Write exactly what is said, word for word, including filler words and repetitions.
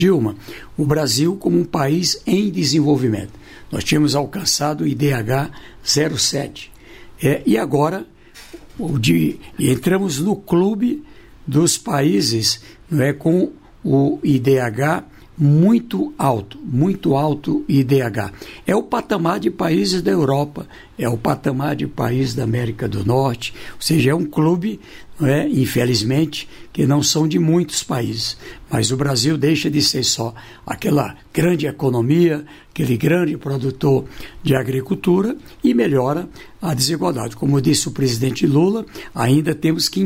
Dilma, o Brasil como um país em desenvolvimento. Nós tínhamos alcançado o I D H zero vírgula sete. É, e agora o de, entramos no clube dos países, não é, com o I D H muito alto, muito alto I D H. É o patamar de países da Europa, é o patamar de países da América do Norte, ou seja, é um clube, não é, infelizmente, que não são de muitos países, mas o Brasil deixa de ser só aquela grande economia, aquele grande produtor de agricultura e melhora a desigualdade. Como disse o presidente Lula, ainda temos que